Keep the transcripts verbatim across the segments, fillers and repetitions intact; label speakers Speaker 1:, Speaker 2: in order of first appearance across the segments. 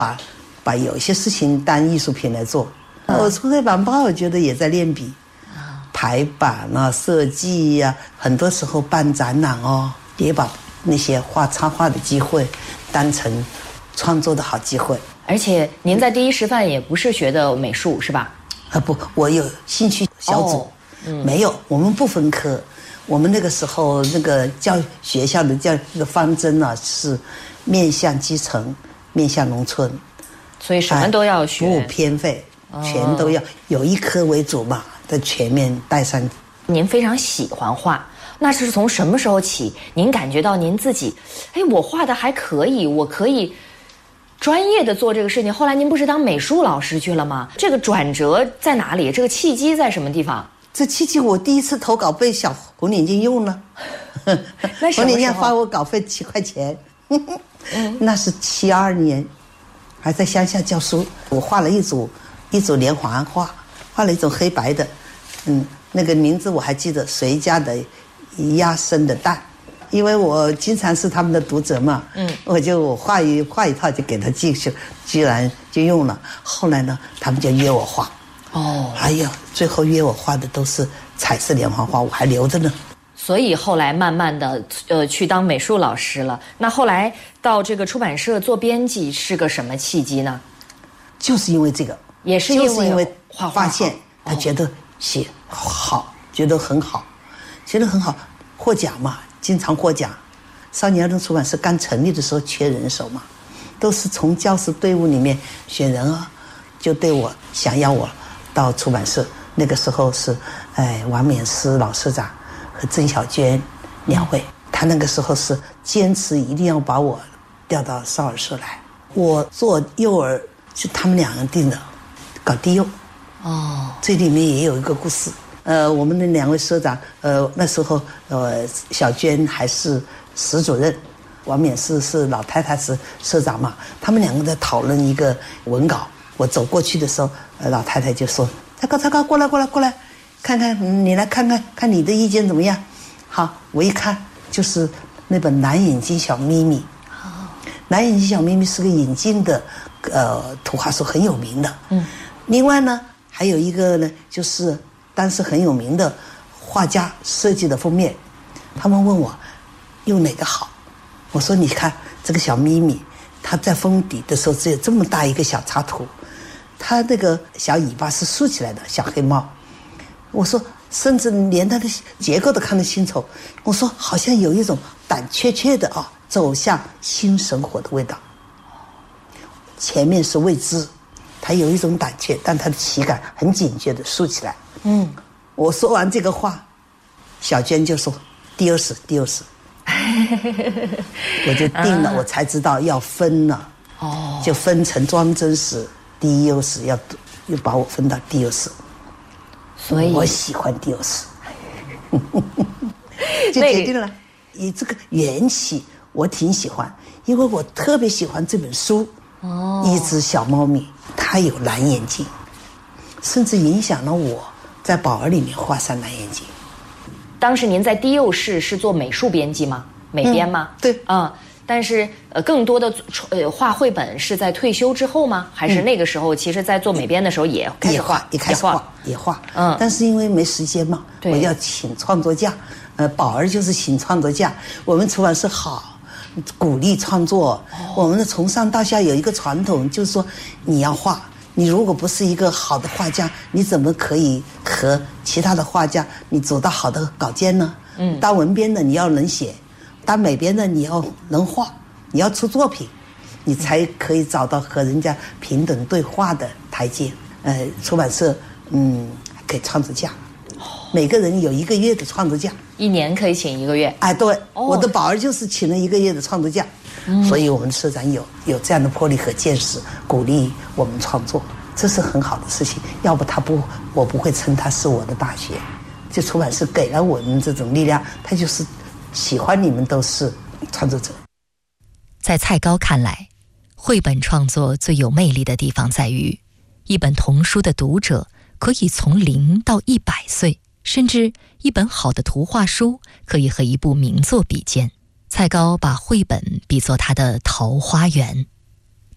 Speaker 1: 把把有些事情当艺术品来做。嗯、我出黑板报，我觉得也在练笔，排版啊、设计呀、啊，很多时候办展览哦，也把那些画插画的机会当成创作的好机会。
Speaker 2: 而且您在第一师范也不是学的美术是吧？
Speaker 1: 啊不，我有兴趣小组，哦嗯、没有，我们不分科。我们那个时候那个教学校的教那个方针呢、啊、是面向基层、面向农村，
Speaker 2: 所以什么都要学，
Speaker 1: 不务偏废，全都要、哦、有一科为主嘛，的全面带上。
Speaker 2: 您非常喜欢画，那是从什么时候起，您感觉到您自己，哎，我画的还可以，我可以专业的做这个事情？后来您不是当美术老师去了吗？这个转折在哪里？这个契机在什么地方？
Speaker 1: 这契机我第一次投稿被小红领巾用了，红领巾发我稿费七块钱，那是七二年，还在乡下教书。我画了一组一组连环画，画了一种黑白的，嗯，那个名字我还记得，谁家的鸭生的蛋。因为我经常是他们的读者嘛，嗯，我就我画一画一套就给他寄去，居然就用了。后来呢，他们就约我画。哦，哎呀，最后约我画的都是彩色连环画，我还留着呢。
Speaker 2: 所以后来慢慢的，呃，去当美术老师了。那后来到这个出版社做编辑是个什么契机呢？
Speaker 1: 就是因为这个，
Speaker 2: 也是因为
Speaker 1: 就是因为
Speaker 2: 画画
Speaker 1: 发现他觉得写好，觉得很好，觉得很好，获奖嘛，经常获奖。少年儿童出版社刚成立的时候缺人手嘛，都是从教师队伍里面选人啊，就对我想要我。到出版社，那个时候是，哎，王冕思老社长和郑小娟两位，他那个时候是坚持一定要把我调到少儿社来。我做幼儿是他们两个定的，搞低幼。哦，这里面也有一个故事。呃，我们的两位社长，呃，那时候呃，小娟还是史主任，王冕思是老太太是社长嘛，他们两个在讨论一个文稿。我走过去的时候，呃，老太太就说：“蔡高，蔡高，过来，过来，过来，看看，嗯、你来看看，看你的意见怎么样？”好，我一看就是那本《蓝眼睛小咪咪》。哦，《蓝眼睛小咪咪》是个引进的，呃，图画书很有名的。嗯。另外呢，还有一个呢，就是当时很有名的画家设计的封面。他们问我用哪个好，我说：“你看这个小咪咪，它在封底的时候只有这么大一个小插图。”它那个小尾巴是竖起来的小黑猫，我说甚至连它的结构都看得清楚。我说好像有一种胆怯怯的啊，走向新生活的味道。前面是未知，它有一种胆怯，但它的体感很警觉的竖起来。嗯，我说完这个话，小娟就说第二史，第二史，我就定了，我才知道要分了。哦，就分成装帧史。第一优势要又把我分到第二史，所以我喜欢第二史，就决定了。以这个缘起，我挺喜欢，因为我特别喜欢这本书。哦，一只小猫咪，它有蓝眼睛，甚至影响了我在宝儿里面画上蓝眼睛。
Speaker 2: 当时您在第幼室是做美术编辑吗？美编吗？
Speaker 1: 嗯、对
Speaker 2: 啊。嗯，但是呃，更多的呃画绘本是在退休之后吗？还是那个时候，其实在做美编的时候也开始画，
Speaker 1: 也开始画，也画。嗯，但是因为没时间嘛，我要请创作假。呃，宝儿就是请创作假。我们出版社好鼓励创作，哦、我们的从上到下有一个传统，就是说你要画，你如果不是一个好的画家，你怎么可以和其他的画家你走到好的稿件呢？嗯，当文编的你要能写。当美编的你要能画，你要出作品，你才可以找到和人家平等对话的台阶。呃，出版社嗯给创作假，每个人有一个月的创作假，
Speaker 2: 一年可以请一个月。
Speaker 1: 哎，对，哦、我的宝儿就是请了一个月的创作假，嗯、所以我们社长有有这样的魄力和见识，鼓励我们创作，这是很好的事情。要不他不，我不会称他是我的大学。就出版社给了我们这种力量，他就是喜欢你们都是创作者。
Speaker 3: 在蔡高看来，绘本创作最有魅力的地方在于，一本童书的读者可以从零到一百岁，甚至一本好的图画书可以和一部名作比肩。蔡高把绘本比作他的桃花源，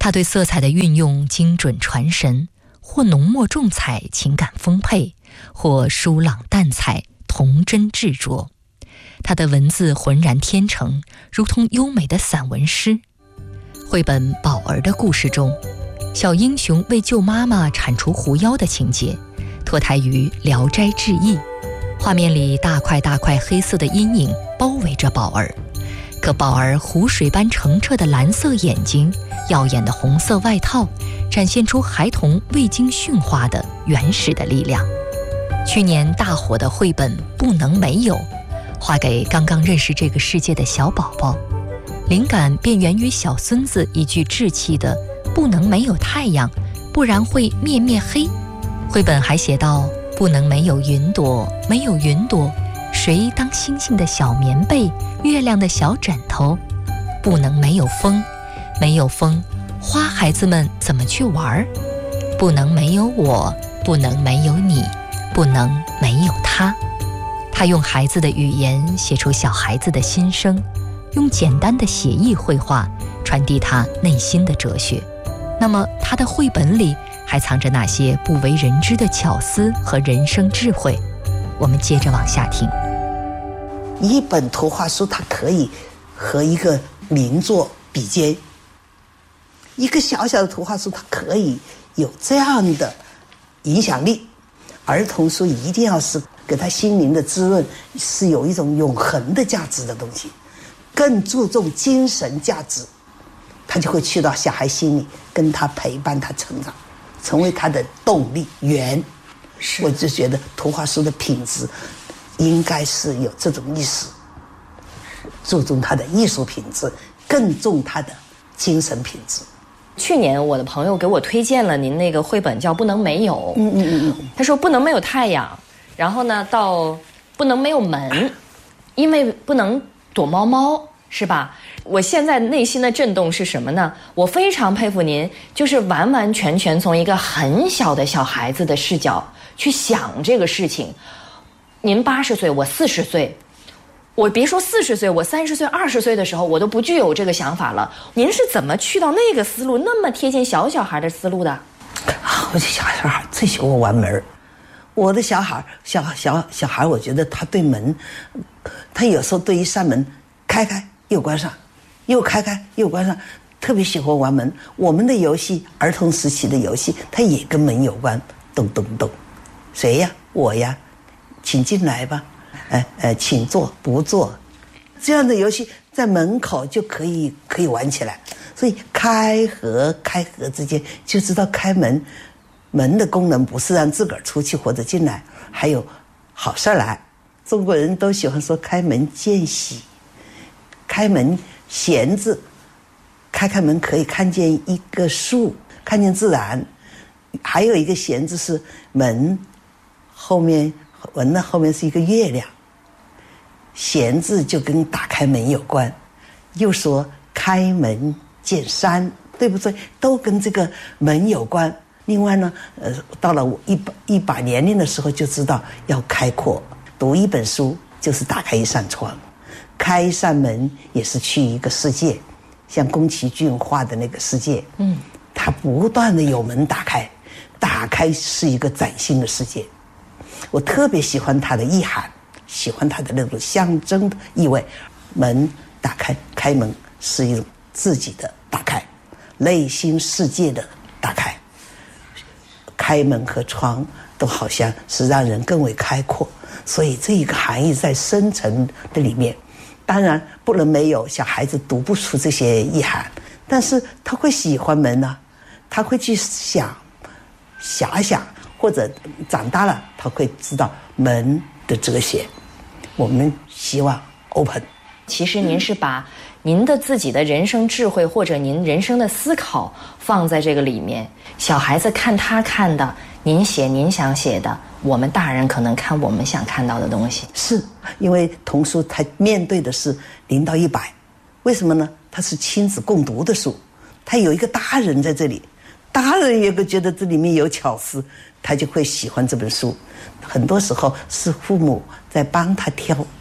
Speaker 3: 他对色彩的运用精准传神，或浓墨重彩，情感丰沛，或疏朗淡彩，童真执着。他的文字浑然天成，如同优美的散文诗。绘本《宝儿的故事》中，小英雄为救妈妈铲除狐妖的情节脱胎于《聊斋志异》，画面里大块大块黑色的阴影包围着宝儿，可宝儿湖水般澄澈的蓝色眼睛，耀眼的红色外套，展现出孩童未经驯化的原始的力量。去年大火的绘本《不能没有》，画给刚刚认识这个世界的小宝宝，灵感便源于小孙子一句稚气的“不能没有太阳，不然会灭灭黑”。绘本还写道：“不能没有云朵，没有云朵，谁当星星的小棉被，月亮的小枕头？不能没有风，没有风，花孩子们怎么去玩？不能没有我，不能没有你，不能没有他。”他用孩子的语言写出小孩子的心声，用简单的写意绘画传递他内心的哲学。那么他的绘本里还藏着哪些不为人知的巧思和人生智慧？我们接着往下听。
Speaker 1: 一本图画书它可以和一个名作比肩，一个小小的图画书它可以有这样的影响力。儿童书一定要是给他心灵的滋润，是有一种永恒的价值的东西，更注重精神价值，他就会去到小孩心里，跟他陪伴他成长，成为他的动力源。我就觉得图画书的品质应该是有这种意识，注重它的艺术品质，更重它的精神品质。
Speaker 2: 去年我的朋友给我推荐了您那个绘本，叫《不能没有》。
Speaker 1: 嗯嗯嗯嗯。
Speaker 2: 他说不能没有太阳，然后呢到不能没有门，因为不能躲猫猫，是吧？我现在内心的震动是什么呢？我非常佩服您，就是完完全全从一个很小的小孩子的视角去想这个事情。您八十岁，我四十岁。我别说四十岁，我三十岁、二十岁的时候，我都不具有这个想法了。您是怎么去到那个思路，那么贴近小小孩的思路的？
Speaker 1: 啊，我这小孩最喜欢玩门。我的小孩，小小小孩，我觉得他对门，他有时候对一扇门开开又关上，又开开又关上，特别喜欢玩门。我们的游戏，儿童时期的游戏，它也跟门有关。咚咚咚，谁呀？我呀，请进来吧。呃呃，请坐不坐，这样的游戏在门口就可以可以玩起来。所以开合开合之间就知道开门，门的功能不是让自个儿出去或者进来，还有好事来。中国人都喜欢说开门见喜，开门闲字，开开门可以看见一个树，看见自然。还有一个闲字是门后面，门的后面是一个月亮。闲字就跟打开门有关，又说开门见山，对不对？都跟这个门有关。另外呢，呃，到了我一把一把年龄的时候，就知道要开阔。读一本书就是打开一扇窗，开一扇门也是去一个世界，像宫崎骏画的那个世界，嗯，它不断的有门打开，打开是一个崭新的世界。我特别喜欢它的意涵，喜欢它的那种象征的意味。门打开，开门是一种自己的打开，内心世界的打开。开门和窗都好像是让人更为开阔，所以这一个含义在深层的里面。当然不能没有，小孩子读不出这些意涵，但是他会喜欢门呢、啊，他会去想遐想，或者长大了他会知道门的哲学。我们希望 open。
Speaker 2: 其实您是把您的自己的人生智慧或者您人生的思考放在这个里面，小孩子看他看的，您写您想写的，我们大人可能看我们想看到的东西。
Speaker 1: 是因为童书它面对的是零到一百，为什么呢？它是亲子共读的书，它有一个大人在这里，大人也会觉得这里面有巧思，他就会喜欢这本书。很多时候是父母在帮他挑，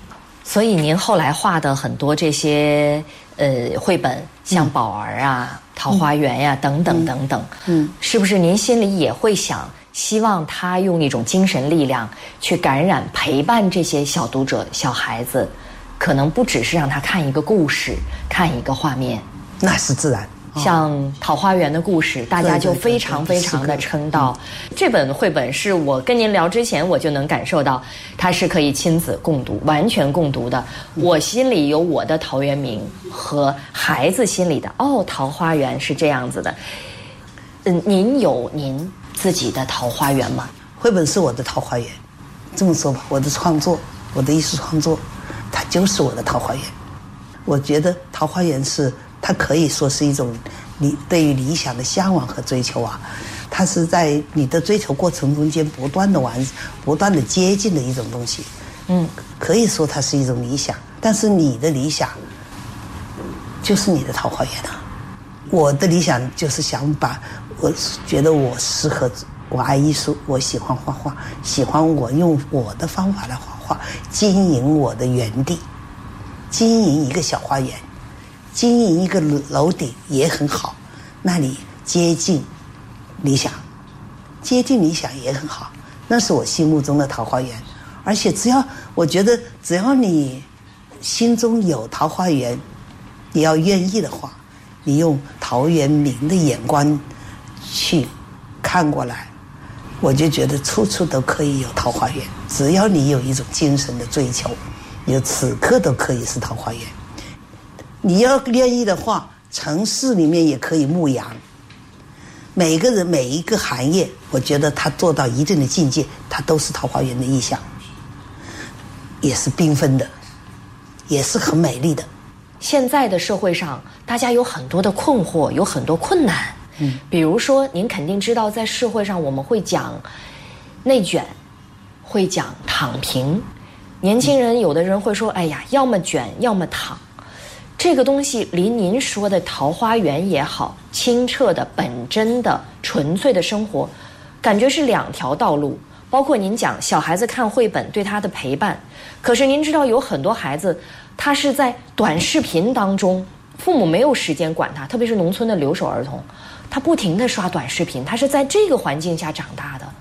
Speaker 2: 所以您后来画的很多这些呃绘本，像宝儿啊、嗯、桃花源呀、啊、等等等等，嗯，是不是您心里也会想，希望他用一种精神力量去感染、陪伴这些小读者、小孩子，可能不只是让他看一个故事、看一个画面，
Speaker 1: 那是自然。
Speaker 2: 像《桃花源》的故事，大家就非常非常的称道。这本绘本是我跟您聊之前，我就能感受到，它是可以亲子共读、完全共读的。我心里有我的陶渊明，和孩子心里的哦，桃花源是这样子的。嗯，您有您自己的桃花源吗？
Speaker 1: 绘本是我的桃花源，这么说吧，我的创作，我的艺术创作，它就是我的桃花源。我觉得桃花源是。它可以说是一种你对于理想的向往和追求啊，它是在你的追求过程中间不断的完、不断的接近的一种东西。嗯，可以说它是一种理想，但是你的理想就是你的桃花源啊。我的理想就是想把，我觉得我适合，我爱艺术，我喜欢画画，喜欢我用我的方法来画画，经营我的园地，经营一个小花园。经营一个楼顶也很好，那里接近理想，接近理想也很好，那是我心目中的桃花源。而且只要我觉得，只要你心中有桃花源，你要愿意的话，你用陶渊明的眼光去看过来，我就觉得处处都可以有桃花源。只要你有一种精神的追求，你就此刻都可以是桃花源。你要愿意的话，城市里面也可以牧羊。每个人每一个行业，我觉得他做到一定的境界，他都是桃花源的意象，也是缤纷的，也是很美丽的。
Speaker 2: 现在的社会上，大家有很多的困惑，有很多困难。嗯，比如说，您肯定知道，在社会上我们会讲内卷，会讲躺平。年轻人有的人会说：“哎呀，要么卷，要么躺。”这个东西离您说的桃花源也好，清澈的、本真的、纯粹的生活，感觉是两条道路。包括您讲小孩子看绘本对他的陪伴，可是您知道有很多孩子，他是在短视频当中，父母没有时间管他，特别是农村的留守儿童，他不停地刷短视频，他是在这个环境下长大的。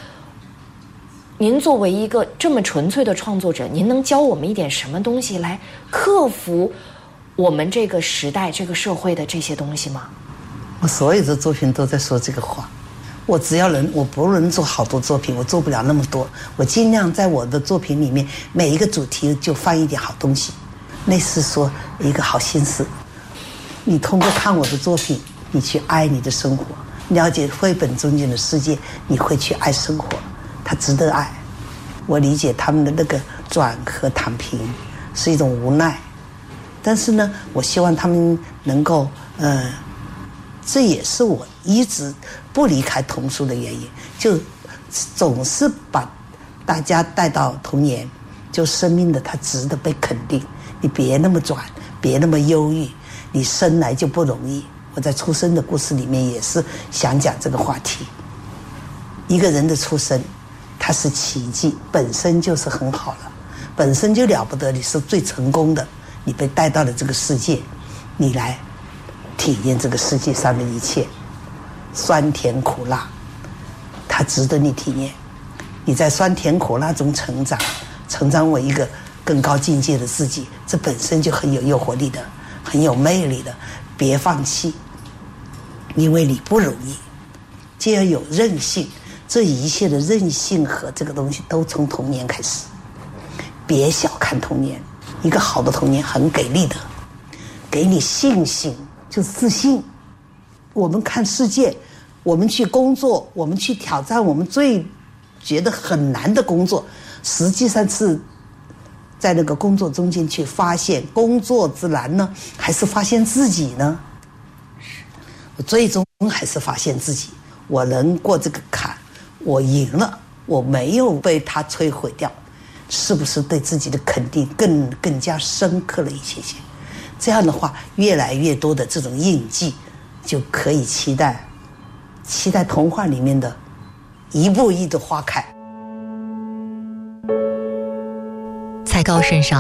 Speaker 2: 您作为一个这么纯粹的创作者，您能教我们一点什么东西来克服我们这个时代、这个社会的这些东西吗？
Speaker 1: 我所有的作品都在说这个话。我只要能，我不能做好多作品，我做不了那么多。我尽量在我的作品里面，每一个主题就放一点好东西，类似说一个好心思。你通过看我的作品，你去爱你的生活，了解绘本中间的世界，你会去爱生活，它值得爱。我理解他们的那个转和躺平是一种无奈。但是呢，我希望他们能够，呃，这也是我一直不离开童书的原因，就总是把大家带到童年，就生命的它值得被肯定。你别那么转，别那么忧郁，你生来就不容易。我在出生的故事里面也是想讲这个话题。一个人的出生，它是奇迹，本身就是很好了，本身就了不得，你是最成功的。你被带到了这个世界，你来体验这个世界上的一切，酸甜苦辣，它值得你体验。你在酸甜苦辣中成长，成长为一个更高境界的自己，这本身就很有诱惑力的，很有魅力的。别放弃，因为你不容易，就要有韧性。这一切的韧性和这个东西都从童年开始，别小看童年。一个好的童年很给力的，给你信心，就是自信。我们看世界，我们去工作，我们去挑战我们最觉得很难的工作，实际上是在那个工作中间去发现工作之难呢，还是发现自己呢？我最终还是发现自己，我能过这个坎，我赢了，我没有被它摧毁掉。是不是对自己的肯定更更加深刻了一些些？这样的话，越来越多的这种印记，就可以期待，期待童话里面的一步一的花开。
Speaker 3: 蔡高身上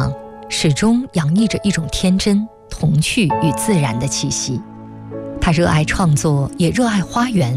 Speaker 3: 始终洋溢着一种天真、童趣与自然的气息。他热爱创作，也热爱花园。